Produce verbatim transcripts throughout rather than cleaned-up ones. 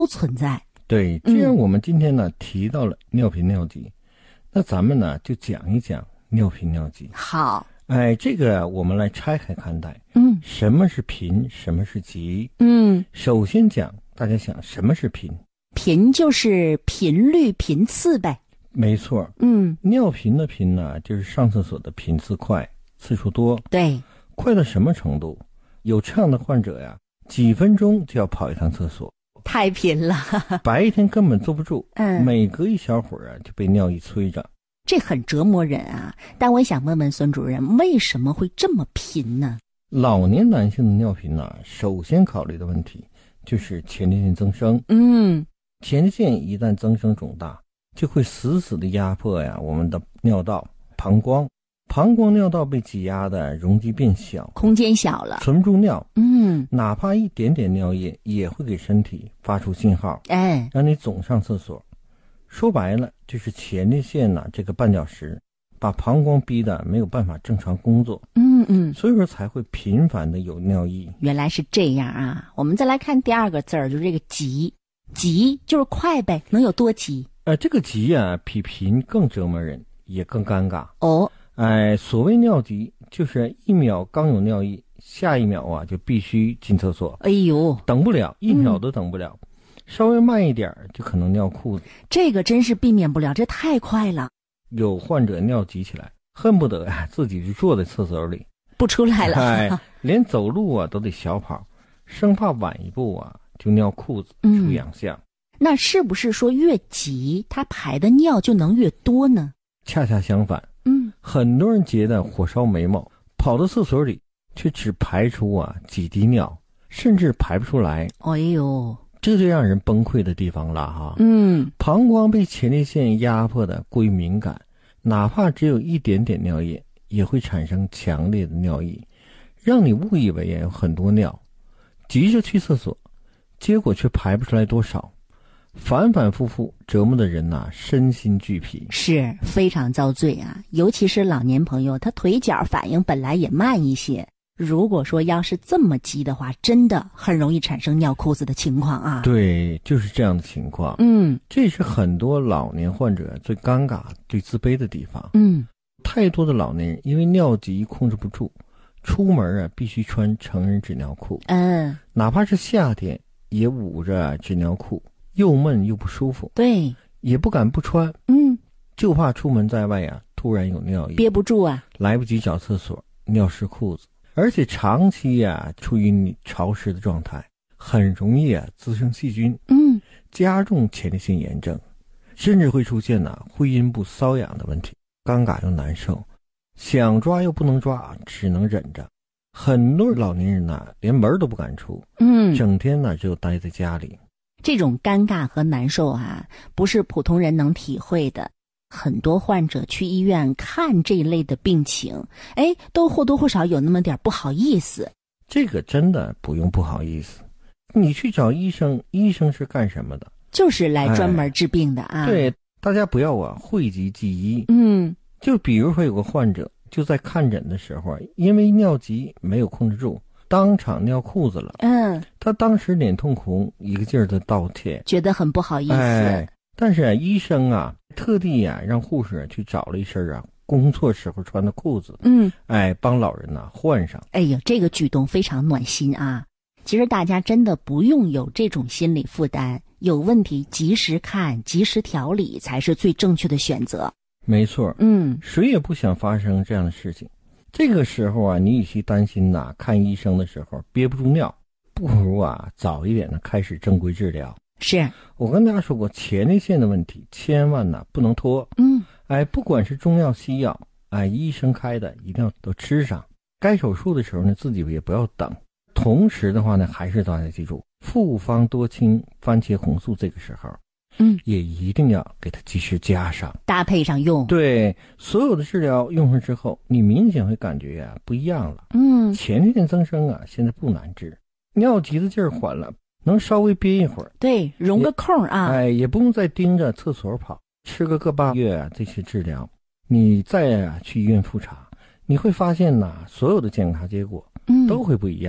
都存在。 对，既然我们今天呢、嗯、提到了尿频尿急，那咱们呢就讲一讲尿频尿急。 好， 哎，这个我们来拆开看待。 嗯， 什么是频，什么是急？ 嗯， 首先讲，大家想什么是频？ 频就是频率频次呗。 没错。 嗯， 尿频的频呢，就是上厕所的频次快，次数多。 对， 快到什么程度？有这样的患者呀，几分钟就要跑一趟厕所。 太频了， 白天根本坐不住， 嗯， 每隔一小会儿啊就被尿意催着， 这很折磨人啊。但我想问问孙主任，为什么会这么频呢？ 老年男性的尿频呢，首先考虑的问题就是前列腺增生。 嗯， 前列腺一旦增生肿大，就会死死的压迫呀我们的尿道、膀胱。膀胱尿道被挤压的容积变小， 空间小了， 存不住尿。 嗯， 哪怕一点点尿液也会给身体发出信号， 哎， 让你总上厕所。说白了，就是前列腺呐、啊、这个绊脚石，把膀胱逼得没有办法正常工作。 嗯嗯， 所以说才会频繁的有尿意。 原来是这样啊！我们再来看第二个字儿，就是这个急，急就是快呗，能有多急？ 呃，这个急啊，比频更折磨人，也更尴尬。 哦。 哎，所谓尿急，就是一秒刚有尿意，下一秒啊就必须进厕所。 哎呦， 等不了，一秒都等不了，嗯、稍微慢一点就可能尿裤子。 这个真是避免不了，这太快了。 有患者尿急起来，恨不得啊自己就坐在厕所里不出来了， 哎，连走路啊都得小跑，生怕晚一步啊就尿裤子出洋相。 嗯、那是不是说越急，他排的尿就能越多呢？ 恰恰相反。 嗯， 很多人觉得火烧眉毛，跑到厕所里却只排出啊几滴尿，甚至排不出来。 哎呦， 这就让人崩溃的地方了哈。 嗯， 膀胱被前列腺压迫的过于敏感，哪怕只有一点点尿液，也会产生强烈的尿意，让你误以为有很多尿，急着去厕所，结果却排不出来多少。反反复复折磨的人呐、啊，身心俱疲， 是非常遭罪啊！尤其是老年朋友，他腿脚反应本来也慢一些，如果说要是这么急的话，真的很容易产生尿裤子的情况啊。 对，就是这样的情况。 嗯， 这是很多老年患者最尴尬、最自卑的地方。 嗯， 太多的老年人因为尿急控制不住，出门啊必须穿成人纸尿裤。 嗯， 哪怕是夏天也捂着纸尿裤。又闷又不舒服， 对， 也不敢不穿， 嗯， 就怕出门在外呀、啊，突然有尿意， 憋不住啊， 来不及找厕所，尿湿裤子，而且长期呀、啊、处于潮湿的状态，很容易啊滋生细菌， 嗯， 加重前列腺炎症，甚至会出现呐、啊、会阴部瘙痒的问题，尴尬又难受，想抓又不能抓，只能忍着。很多老年人呐、啊、连门都不敢出， 嗯， 整天呢只有待在家里。 这种尴尬和难受啊，不是普通人能体会的。很多患者去医院看这一类的病情，哎，都或多或少有那么点不好意思。 这个真的不用不好意思，你去找医生，医生是干什么的？ 就是来专门治病的啊。 哎、对，大家不要啊讳疾忌医。 嗯， 就比如说有个患者就在看诊的时候，因为尿急没有控制住，当场尿裤子了。 嗯， 他当时脸通红，一个劲儿的道歉， 觉得很不好意思。 哎，但是啊，医生啊特地啊让护士去找了一身啊工作时候穿的裤子， 嗯， 哎，帮老人呐、啊、换上。 哎呀，这个举动非常暖心啊！其实大家真的不用有这种心理负担，有问题及时看，及时调理才是最正确的选择。 没错， 嗯， 谁也不想发生这样的事情。这个时候啊，你与其担心呐、啊，看医生的时候憋不住尿，不如啊早一点的开始正规治疗。 是我跟大家说过，前列腺的问题千万呐不能拖。 嗯， 哎，不管是中药西药，哎，医生开的一定要都吃上。该手术的时候呢，自己也不要等。同时的话呢，还是大家记住，复方多清番茄红素这个时候。 嗯， 也一定要给它及时加上， 搭配上用。 对，所有的治疗用上之后，你明显会感觉呀、啊、不一样了。 嗯， 前列腺增生啊，现在不难治，尿急的劲儿缓了，能稍微憋一会儿。 对，容个空啊。 哎，也不用再盯着厕所跑，吃个个把月啊，这些治疗，你再啊去医院复查，你会发现呐、啊，所有的检查结果都会不一样了。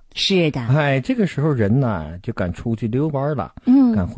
是的， 哎，这个时候人呢就敢出去溜弯了， 嗯， 敢